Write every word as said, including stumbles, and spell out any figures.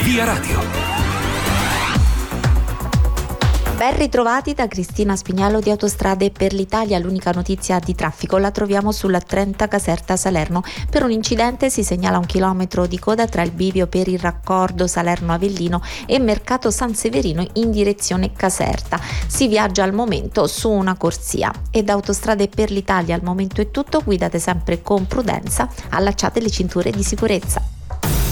Via Radio. Ben ritrovati da Cristina Spiniello di Autostrade per l'Italia. L'unica notizia di traffico la troviamo sulla trenta Caserta Salerno. Per un incidente si segnala un chilometro di coda tra il bivio per il raccordo Salerno-Avellino e Mercato San Severino in direzione Caserta. Si viaggia al momento su una corsia. E da Autostrade per l'Italia al momento è tutto. Guidate sempre con prudenza, allacciate le cinture di sicurezza.